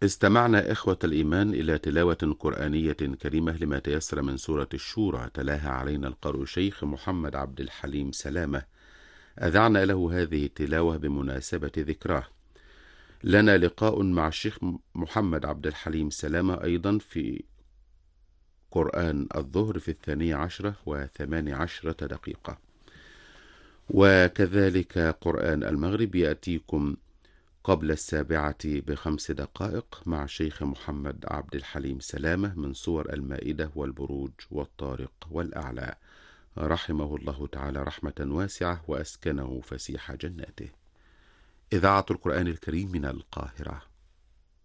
استمعنا إخوة الإيمان إلى تلاوة قرآنية كريمة لما تيسر من سورة الشورى، تلاها علينا القارئ الشيخ محمد عبد الحليم سلامة. أذعنا له هذه التلاوة بمناسبة ذكراه. لنا لقاء مع الشيخ محمد عبد الحليم سلامة أيضا في قرآن الظهر في 12:18 وكذلك قرآن المغرب يأتيكم قبل 7:05 مع الشيخ محمد عبد الحليم سلامة من سور المائدة والبروج والطارق والأعلى، رحمه الله تعالى رحمة واسعة وأسكنه فسيح جناته. إذاعة القرآن الكريم من القاهرة.